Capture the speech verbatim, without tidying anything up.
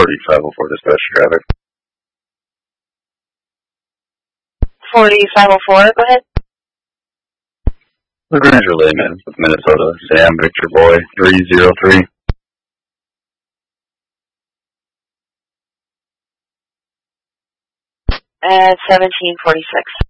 forty-five oh four dispatch traffic. forty-five oh four, go ahead. Lagrange Relayman with Minnesota, Sam Victor Boy, three zero three. At seventeen forty-six.